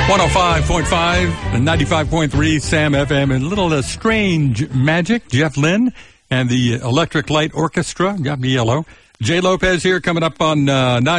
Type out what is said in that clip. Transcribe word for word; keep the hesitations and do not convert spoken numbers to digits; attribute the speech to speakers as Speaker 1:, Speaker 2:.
Speaker 1: one oh five point five and ninety-five point three Sam F M. And a little uh, Strange Magic, Jeff Lynne and the Electric Light Orchestra, got me yellow. Jay Lopez here coming up on uh, nine.